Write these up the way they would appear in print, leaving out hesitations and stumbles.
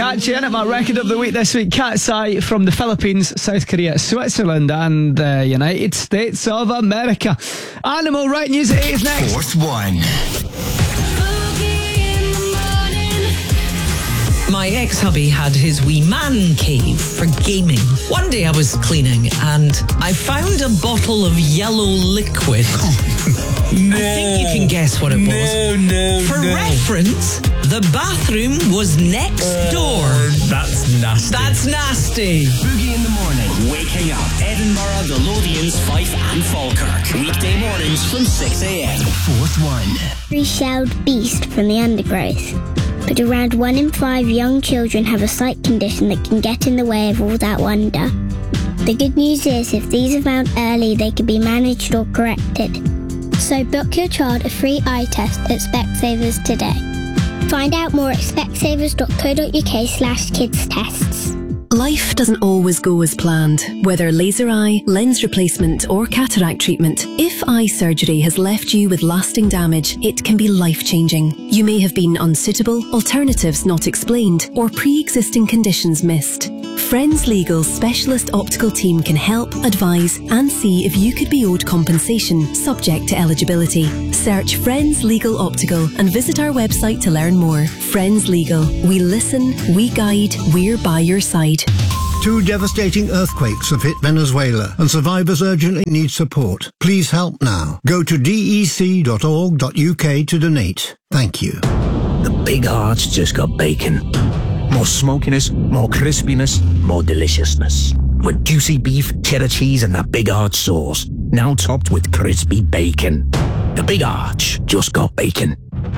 catchy, isn't it? My record of the week this week, Cat's Eye from the Philippines, South Korea, Switzerland and the United States of America. Animal Right News at 8 is next. Fourth one. My ex-hubby had his wee man cave for gaming. One day I was cleaning and I found a bottle of yellow liquid. No. I think you can guess what it was. For reference, the bathroom was next door. That's nasty. That's nasty. Boogie in the morning, waking up. Edinburgh, the Lothians, Fife and Falkirk. Weekday mornings from 6 a.m. Fourth one. Three-shelled beast from the undergrowth. But around 1 in 5 young children have a sight condition that can get in the way of all that wonder. The good news is, if these are found early, they can be managed or corrected. So book your child a free eye test at Specsavers today. Find out more at specsavers.co.uk/kidstests. Life doesn't always go as planned. Whether laser eye, lens replacement or cataract treatment, if eye surgery has left you with lasting damage, it can be life-changing. You may have been unsuitable, alternatives not explained, or pre-existing conditions missed. Friends Legal's specialist optical team can help, advise and see if you could be owed compensation, subject to eligibility. Search Friends Legal Optical and visit our website to learn more. Friends Legal. We listen, we guide, we're by your side. 2 devastating earthquakes have hit Venezuela and survivors urgently need support. Please help now. Go to dec.org.uk to donate. Thank you. The Big Arch just got bacon. More smokiness, more crispiness, more deliciousness. With juicy beef, cheddar cheese and that Big Arch sauce. Now topped with crispy bacon. The Big Arch just got bacon.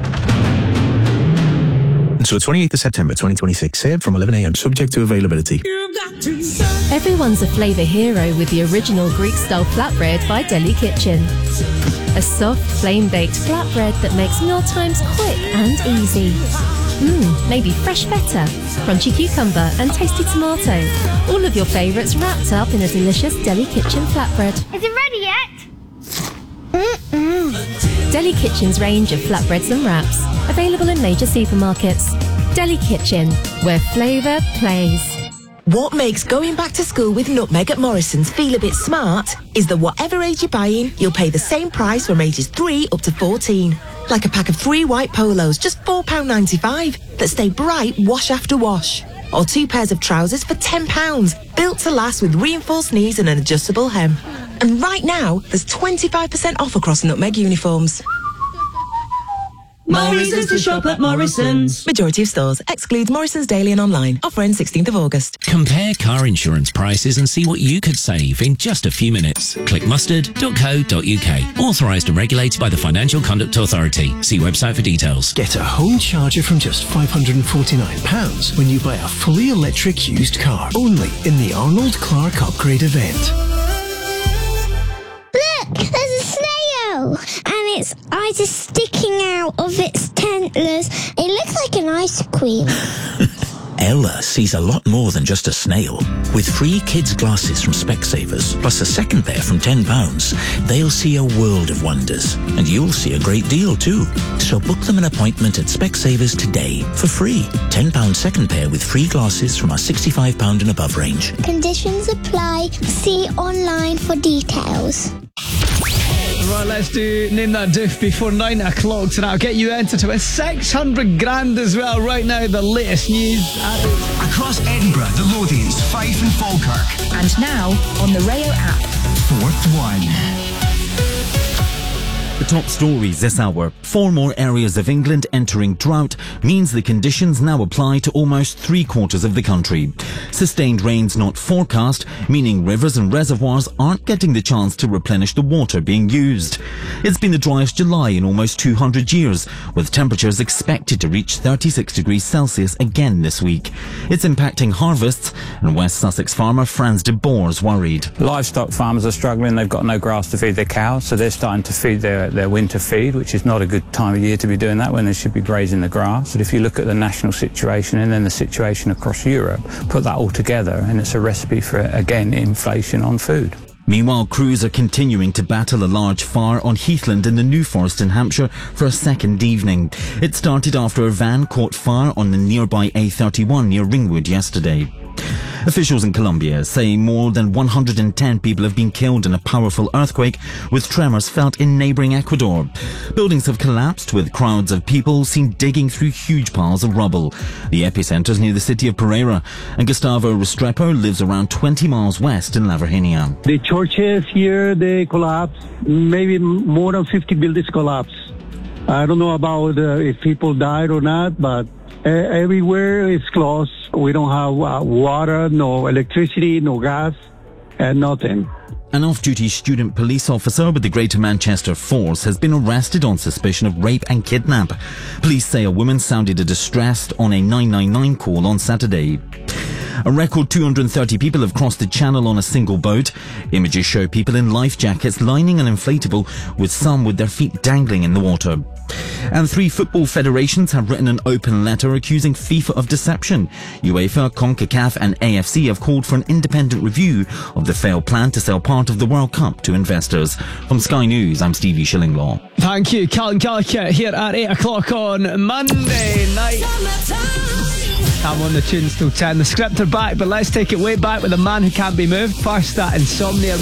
Until 28th of September 2026, served from 11 a.m, subject to availability. Everyone's a flavour hero with the original Greek-style flatbread by Deli Kitchen. A soft, flame-baked flatbread that makes mealtimes quick and easy. Maybe fresh feta, crunchy cucumber and tasty tomato. All of your favourites wrapped up in a delicious Deli Kitchen flatbread. Is it ready yet? Deli Kitchen's range of flatbreads and wraps, available in major supermarkets. Deli Kitchen, where flavour plays. What makes going back to school with Nutmeg at Morrison's feel a bit smart is that whatever age you're buying, you'll pay the same price from ages 3 up to 14. Like a pack of 3 white polos, just £4.95, that stay bright wash after wash. Or 2 pairs of trousers for £10, built to last with reinforced knees and an adjustable hem. And right now, there's 25% off across Nutmeg uniforms. Morrison's to shop at Morrison's. Majority of stores. Excludes Morrison's daily and online. Offer ends 16th of August. Compare car insurance prices and see what you could save in just a few minutes. Click mustard.co.uk. Authorised and regulated by the Financial Conduct Authority. See website for details. Get a home charger from just £549 when you buy a fully electric used car. Only in the Arnold Clark Upgrade event. Look, there's a snail! And its eyes are sticking out of its antlers. It looks like an ice cream. Ella sees a lot more than just a snail. With free kids' glasses from Specsavers, plus a second pair from £10, they'll see a world of wonders. And you'll see a great deal too. So book them an appointment at Specsavers today for free. £10 second pair with free glasses from our £65 and above range. Conditions apply. See online for details. Right, let's do Name That Doof before 9 o'clock tonight. I'll get you entered to win 600 grand as well. Right now, the latest news. Across Edinburgh, the Lothians, Fife and Falkirk. And now on the Rayo app. Fourth one. The top stories this hour. 4 more areas of England entering drought means the conditions now apply to almost 3/4 of the country. Sustained rains not forecast, meaning rivers and reservoirs aren't getting the chance to replenish the water being used. It's been the driest July in almost 200 years, with temperatures expected to reach 36 degrees Celsius again this week. It's impacting harvests, and West Sussex farmer Franz de Boer's worried. Livestock farmers are struggling. They've got no grass to feed their cows, so they're starting to feed their winter feed, which is not a good time of year to be doing that when they should be grazing the grass. But if you look at the national situation and then the situation across Europe, put that all together and it's a recipe for, again, inflation on food. Meanwhile, crews are continuing to battle a large fire on Heathland in the New Forest in Hampshire for a second evening. It started after a van caught fire on the nearby A31 near Ringwood yesterday. Officials in Colombia say more than 110 people have been killed in a powerful earthquake, with tremors felt in neighbouring Ecuador. Buildings have collapsed, with crowds of people seen digging through huge piles of rubble. The epicentre is near the city of Pereira, and Gustavo Restrepo lives around 20 miles west in La Virginia. The churches here, they collapsed. Maybe more than 50 buildings collapsed. I don't know about if people died or not, but everywhere is closed. We don't have water, no electricity, no gas, and nothing. An off-duty student police officer with the Greater Manchester Force has been arrested on suspicion of rape and kidnap. Police say a woman sounded distressed on a 999 call on Saturday. A record 230 people have crossed the channel on a single boat. Images show people in life jackets lining an inflatable, with some with their feet dangling in the water. And 3 football federations have written an open letter accusing FIFA of deception. UEFA, CONCACAF and AFC have called for an independent review of the failed plan to sell part of the World Cup to investors. From Sky News, I'm Stevie Shillinglaw. Thank you, Calvin Gallagher, here at 8 o'clock on Monday night. I'm on the tunes till 10. The script are back, but let's take it way back with a man who can't be moved. First, that Insomnia.